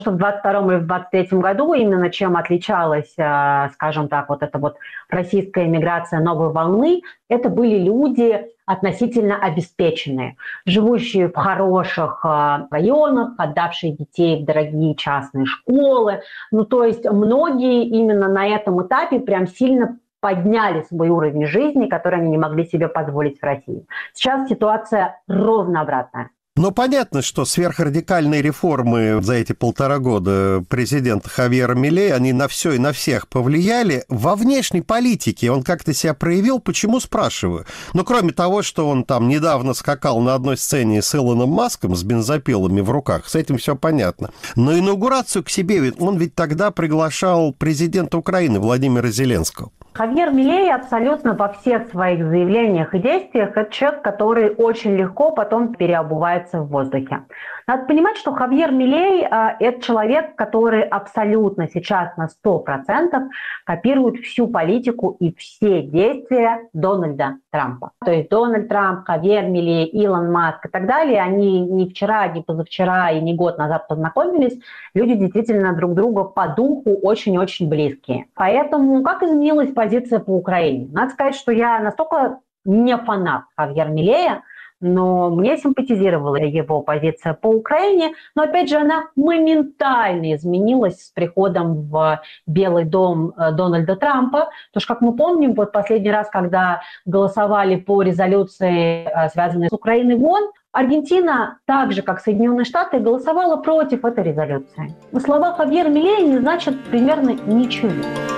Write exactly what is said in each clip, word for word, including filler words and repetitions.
что в двадцать втором и в двадцать третьем году именно чем отличалась, скажем так, вот эта вот российская эмиграция новой волны, это были люди относительно обеспеченные, живущие в хороших районах, отдавшие детей в дорогие частные школы. Ну, то есть многие именно на этом этапе прям сильно подняли свой уровень жизни, который они не могли себе позволить в России. Сейчас ситуация ровно обратная. Ну, понятно, что сверхрадикальные реформы за эти полтора года президента Хавьера Милея, они на все и на всех повлияли. Во внешней политике он как-то себя проявил? Почему, спрашиваю? Ну, кроме того, что он там недавно скакал на одной сцене с Илоном Маском с бензопилами в руках, с этим все понятно. Но инаугурацию к себе он ведь тогда приглашал президента Украины Владимира Зеленского. Хавьер Милей абсолютно во всех своих заявлениях и действиях это человек, который очень легко потом переобувается в воздухе. Надо понимать, что Хавьер Милей э, – это человек, который абсолютно сейчас на сто процентов копирует всю политику и все действия Дональда Трампа. То есть Дональд Трамп, Хавьер Милей, Илон Маск и так далее, они не вчера, не позавчера и не год назад познакомились. Люди действительно друг друга по духу очень-очень близкие. Поэтому как изменилась позиция по Украине? Надо сказать, что я настолько не фанат Хавьера Милея, но мне симпатизировала его позиция по Украине. Но, опять же, она моментально изменилась с приходом в Белый дом Дональда Трампа. Потому что, как мы помним, вот последний раз, когда голосовали по резолюции, связанной с Украиной в ООН, Аргентина, так же, как Соединенные Штаты, голосовала против этой резолюции. Слова Хавьера Милея не значат примерно ничего.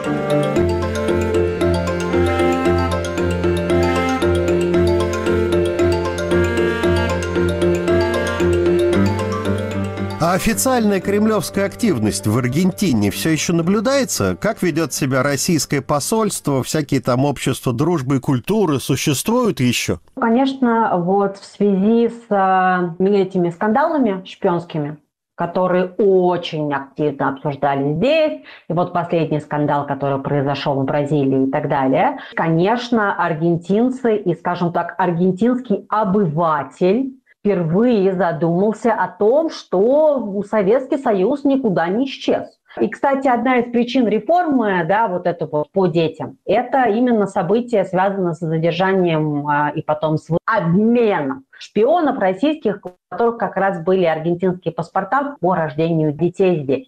А официальная кремлевская активность в Аргентине все еще наблюдается? Как ведет себя российское посольство, всякие там общества дружбы и культуры существуют еще? Конечно, вот в связи с этими скандалами шпионскими, которые очень активно обсуждали здесь, и вот последний скандал, который произошел в Бразилии и так далее, конечно, аргентинцы и, скажем так, аргентинский обыватель впервые задумался о том, что Советский Союз никуда не исчез. И, кстати, одна из причин реформы, да, вот это вот по детям, это именно события, связанные с задержанием а, и потом с обменом шпионов российских, у которых как раз были аргентинские паспорта по рождению детей здесь.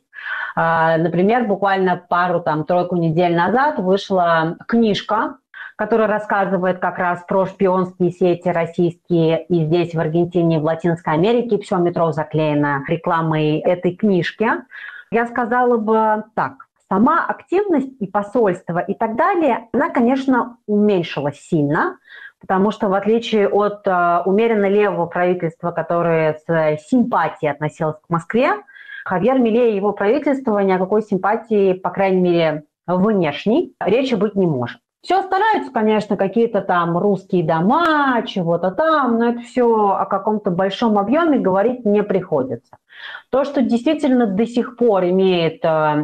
А, например, буквально пару, там, тройку недель назад вышла книжка, который рассказывает как раз про шпионские сети российские и здесь, в Аргентине, в Латинской Америке. Все метро заклеено рекламой этой книжки. Я сказала бы так. Сама активность и посольство и так далее, она, конечно, уменьшилась сильно, потому что в отличие от э, умеренно левого правительства, которое с симпатией относилось к Москве, Хавьер Милей и его правительство ни о какой симпатии, по крайней мере, внешней, речи быть не может. Все стараются, конечно, какие-то там русские дома, чего-то там, но это все о каком-то большом объеме говорить не приходится. То, что действительно до сих пор имеет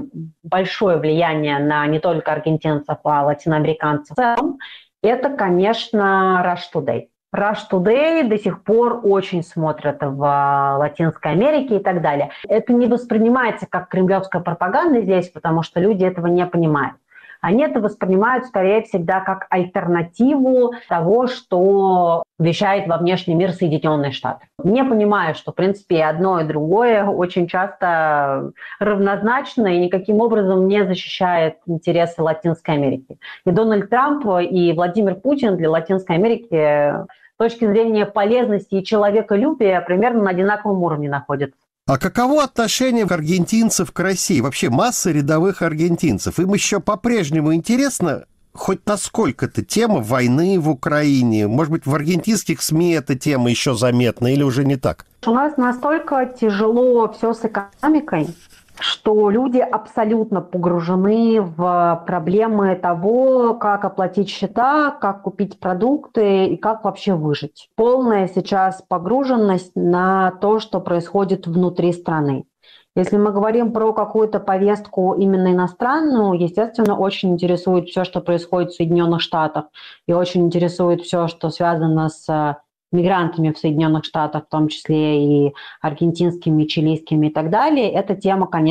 большое влияние на не только аргентинцев, а латиноамериканцев в целом, это, конечно, Russia Today. Russia Today до сих пор очень смотрят в Латинской Америке и так далее. Это не воспринимается как кремлевская пропаганда здесь, потому что люди этого не понимают. Они это воспринимают, скорее, всегда как альтернативу того, что вещает во внешний мир Соединенные Штаты. Не понимаю, что, в принципе, и одно, и другое очень часто равнозначно и никаким образом не защищает интересы Латинской Америки. И Дональд Трамп, и Владимир Путин для Латинской Америки с точки зрения полезности и человеколюбия примерно на одинаковом уровне находятся. А каково отношение аргентинцев к России? Вообще масса рядовых аргентинцев. Им еще по-прежнему интересно хоть насколько-то тема войны в Украине? Может быть, в аргентинских СМИ эта тема еще заметна или уже не так? У нас настолько тяжело все с экономикой, что люди абсолютно погружены в проблемы того, как оплатить счета, как купить продукты и как вообще выжить. Полная сейчас погруженность на то, что происходит внутри страны. Если мы говорим про какую-то повестку именно иностранную, естественно, очень интересует все, что происходит в Соединенных Штатах, и очень интересует все, что связано с мигрантами в Соединенных Штатах, в том числе и аргентинскими, чилийскими и так далее, эта тема, конечно,